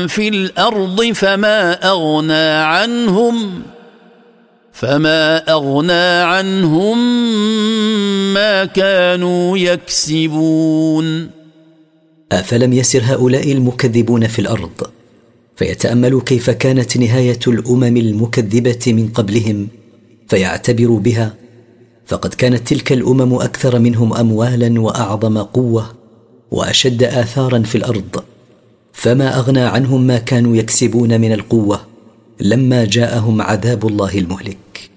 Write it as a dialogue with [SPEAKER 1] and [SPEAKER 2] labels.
[SPEAKER 1] في الأرض فما أغنى عنهم ما كانوا يكسبون.
[SPEAKER 2] أفلم يسر هؤلاء المكذبون في الأرض فيتأملوا كيف كانت نهاية الأمم المكذبة من قبلهم فيعتبروا بها؟ فقد كانت تلك الأمم أكثر منهم أموالا وأعظم قوة وأشد آثارا في الأرض، فما أغنى عنهم ما كانوا يكسبون من القوة لما جاءهم عذاب الله المهلك.